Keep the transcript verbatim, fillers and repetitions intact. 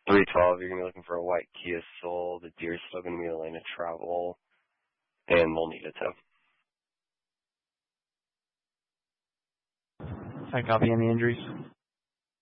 three twelve, you're going to be looking for a white Kia Soul. The deer's still going to be a lane of travel, and we'll need it too. I copy any injuries.